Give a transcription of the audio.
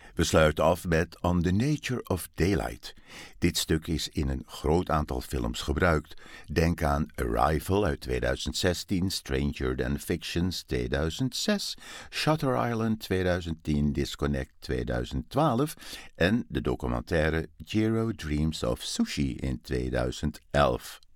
We sluiten af met On the Nature of Daylight. Dit stuk is in een groot aantal films gebruikt. Denk aan Arrival uit 2016, Stranger Than Fictions 2006, Shutter Island 2010, Disconnect 2012 en de documentaire Jiro Dreams of Sushi in 2011.